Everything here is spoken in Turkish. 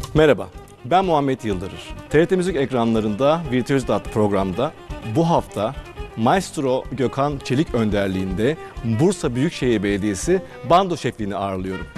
Merhaba, ben Muhammed Yıldırır. TRT Müzik ekranlarında Virtüözite adlı programda bu hafta Maestro Gökhan Çelik önderliğinde Bursa Büyükşehir Belediyesi bando şefliğini ağırlıyorum.